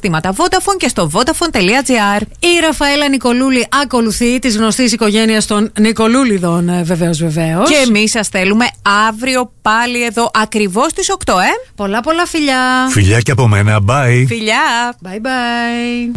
καταστήματα Vodafone και στο Vodafone.gr. Η Ραφαέλα Νικολούλη ακολουθεί, της γνωστής οικογένειας των Νικολούλιδων, βεβαίως. Και εμείς σας θέλουμε αύριο πάλι εδώ ακριβώς στις 8, Πολλά φιλιά. Φιλιά και από μένα, bye. Φιλιά. Bye bye.